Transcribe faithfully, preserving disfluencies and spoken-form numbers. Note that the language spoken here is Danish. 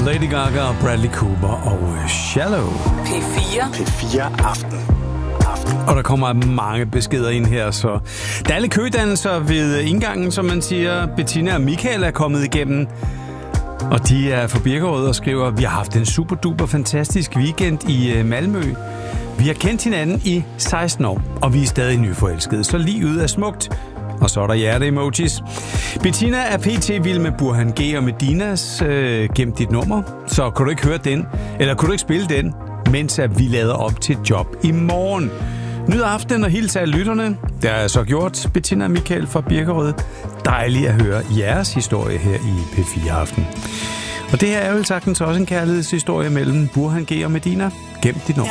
Lady Gaga og Bradley Cooper og Shallow. P fire. P fire Aften. Aften. Og der kommer mange beskeder ind her, så der er alle kødannelser ved indgangen, som man siger. Bettina og Michael er kommet igennem, og de er fra Birkerød og skriver, vi har haft en super duper fantastisk weekend i Malmø. Vi har kendt hinanden i seksten år, og vi er stadig nyforelskede, så livet er smukt. Og så er der hjerte-emojis. Bettina er pt. vild med Burhan G og Medinas øh, gemt dit nummer. Så kan du ikke høre den, eller kan du ikke spille den, mens at vi lader op til job i morgen. Nyd aften og hils af lytterne. Det har jeg så gjort, Bettina og Michael fra Birkerød. Dejligt at høre jeres historie her i P fire Aften. Og det her er jo sagtens også en kærlighedshistorie mellem Burhan G og Medina. Gem dit nummer.